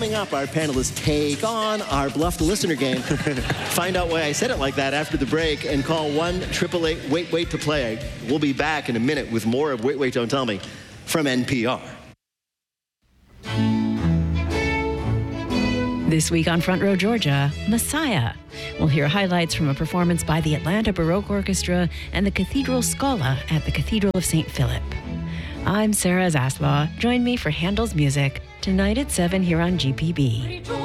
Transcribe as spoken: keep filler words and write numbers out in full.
Coming up, our panelists take on our Bluff the Listener game. Find out why I said it like that after the break and call one eight eight eight wait wait to play. We'll be back in a minute with more of Wait, Wait, Don't Tell Me from N P R. This week on Front Row Georgia, Messiah. We'll hear highlights from a performance by the Atlanta Baroque Orchestra and the Cathedral Scala at the Cathedral of Saint Philip. I'm Sarah Zaslaw. Join me for Handel's Music tonight at seven here on G P B.